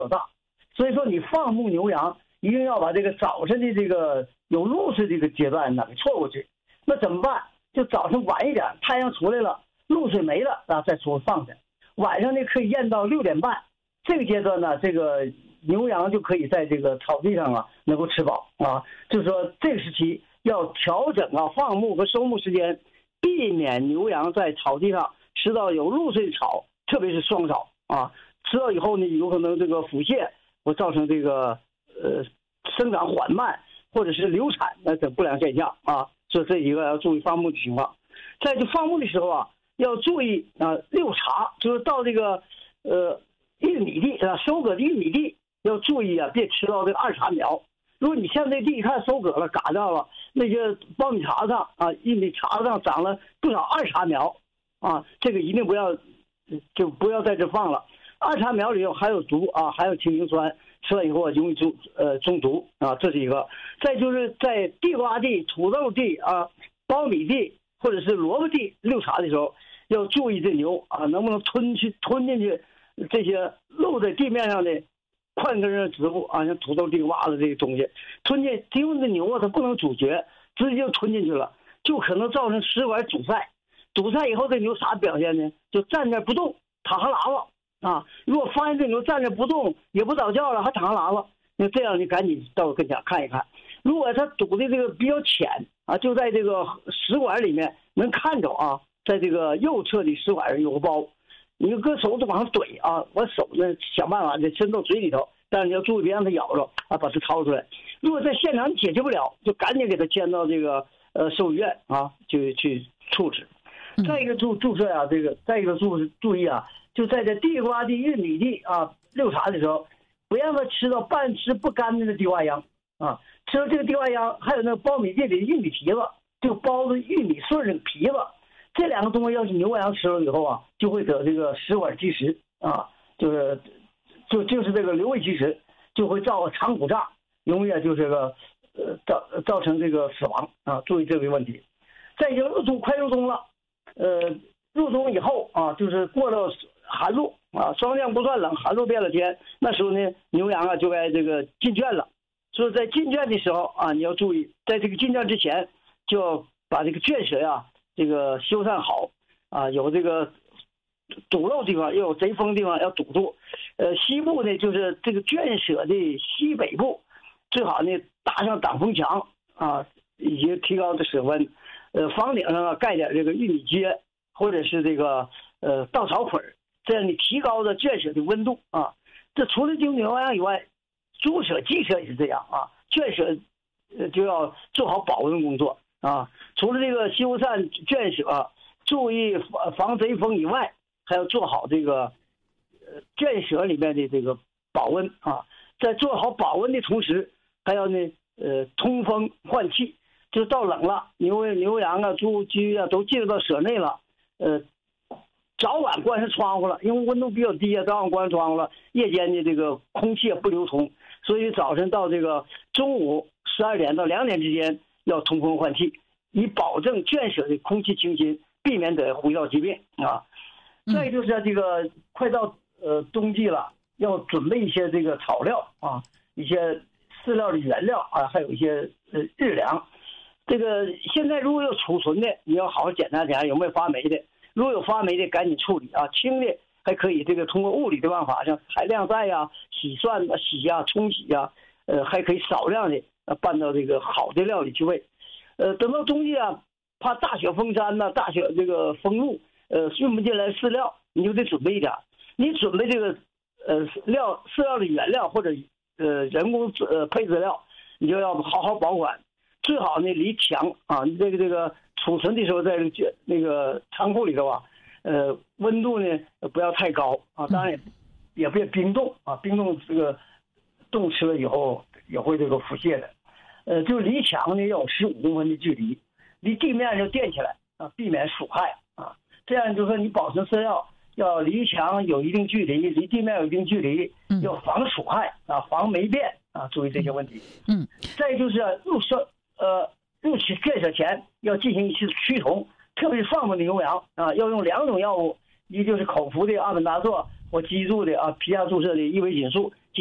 较大。所以说你放牧牛羊一定要把这个早晨的这个有露水这个阶段呢给错过去。那怎么办？就早上晚一点，太阳出来了，露水没了啊，再出放下。晚上呢可以验到6点半，这个阶段呢，这个牛羊就可以在这个草地上啊能够吃饱啊。就是说这个时期要调整啊放牧和收牧时间，避免牛羊在草地上吃到有露水的草，特别是霜草啊，吃到以后呢有可能这个腹泻，会造成这个生长缓慢或者是流产等不良现象啊。所以这一个要注意放牧的情况。在这放牧的时候啊，要注意遛茬，就是到这个玉米地收割的玉米地要注意啊，别吃到这个二茬苗。如果你现在地一看收割了，嘎掉了，那些苞米茬上啊，玉米茬上长了不少二茬苗啊，这个一定不要在这放了。二茬苗里还有毒啊，还有氢氰酸，吃了以后容易中毒啊，这是一个。再就是在地瓜地、土豆地啊、苞米地或者是萝卜地遛茬的时候，要注意这牛啊能不能吞进去这些露在地面上的块根的植物啊，像土豆、地瓜子这些东西，吞进，因为这牛啊它不能咀嚼，直接就吞进去了，就可能造成食管阻塞。堵塞以后，这牛啥表现呢？就站那不动，淌哈喇子啊。如果发现这牛站着不动，也不早叫了，还淌哈喇子，那这样你赶紧到我跟前看一看。如果它堵的这个比较浅啊，就在这个食管里面能看着啊，在这个右侧的食管上有个包，你就搁手指往上怼啊，我手呢想办法就伸到嘴里头，但是你要注意别让它咬着啊，把它掏出来。如果在现场解决不了，就赶紧给它牵到这个兽医院啊，就去处置。再一个注射啊，再一个注意啊，就在这地瓜地、玉米地啊遛茬的时候，不让它吃到半吃不干净的地瓜秧啊，吃到这个地瓜秧，还有那个苞米地里的玉米皮子，就包的玉米穗的皮子，这两个东西要是牛羊吃了以后啊，就会得这个食管积食啊，就是这个瘤胃积食，就会造肠鼓胀，容易就是个造成这个死亡啊，注意这个问题。再一个快入冬了。入冬以后啊，就是过了寒露啊，霜降不算冷，寒露变了天，那时候呢，牛羊啊就该这个进圈了。所以在进圈的时候啊，你要注意，在这个进圈之前，就要把这个圈舍呀，这个修缮好啊，有这个堵漏地方，又有贼风地方要堵住。西部呢，就是这个圈舍的西北部，最好呢搭上挡风墙啊，以及提高的舍温。房顶上啊盖点这个玉米秸，或者是这个稻草捆，这样你提高了圈舍的温度啊。这除了牛羊以外，猪舍、鸡舍也是这样啊。圈舍就要做好保温工作啊。除了这个修缮圈舍，注意防贼风以外，还要做好这个圈舍里面的这个保温啊。在做好保温的同时，还要呢通风换气。就到冷了，牛羊啊、猪鸡啊都进入到舍内了，早晚关上窗户了，因为温度比较低啊，早晚关上窗户了，夜间的这个空气也不流通，所以早晨到这个中午12点到2点之间要通风换气，以保证圈舍的空气清新，避免得呼吸道疾病啊。再就是这个快到冬季了，要准备一些这个草料啊，一些饲料的原料啊，还有一些日粮。这个现在如果有储存的，你要好好检查检查有没有发霉的。如果有发霉的，赶紧处理啊。轻的还可以这个通过物理的办法，像海晾晒呀、洗涮啊、洗呀、冲洗呀，还可以少量的拌到这个好的料理去喂。等到冬季啊，怕大雪封山呐、大雪这个封路，运不进来饲料，你就得准备一点。你准备这个饲料的原料或者人工配置料，你就要好好保管。最好呢离墙啊，你这个储存的时候在那个仓库里头啊，温度呢不要太高啊，当然也别冰冻啊，冰冻这个冻吃了以后也会这个腹泻的。就离墙呢要有15公分的距离，离地面就垫起来啊，避免鼠害啊。这样就是说你保存饲料要离墙有一定距离，离地面有一定距离，要防鼠害啊，防霉变啊，注意这些问题。再就是入圈舍前要进行一次驱虫，特别是放牧的牛羊啊，要用2种药物， 一就是口服的阿本达唑或肌注的皮下注射的异维菌素。